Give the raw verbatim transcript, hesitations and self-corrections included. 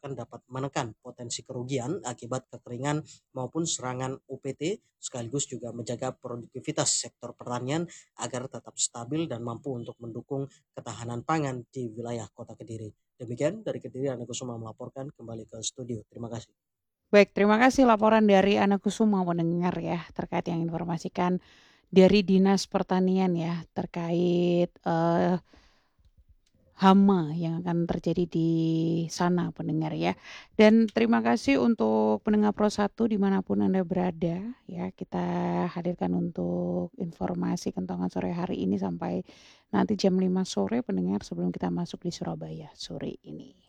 diharapkan dapat menekan potensi kerugian akibat kekeringan maupun serangan U P T, sekaligus juga menjaga produktivitas sektor pertanian agar tetap stabil dan mampu untuk mendukung ketahanan pangan di wilayah Kota Kediri. Demikian dari Kediri, Ana Kusuma melaporkan kembali ke studio. Terima kasih. Baik, terima kasih laporan dari Ana Kusuma pendengar ya, terkait yang informasikan dari Dinas Pertanian ya, terkait eh, hama yang akan terjadi di sana pendengar ya. Dan terima kasih untuk pendengar Pro satu dimanapun Anda berada ya. Kita hadirkan untuk informasi kentongan sore hari ini sampai nanti jam lima sore pendengar sebelum kita masuk di Surabaya sore ini.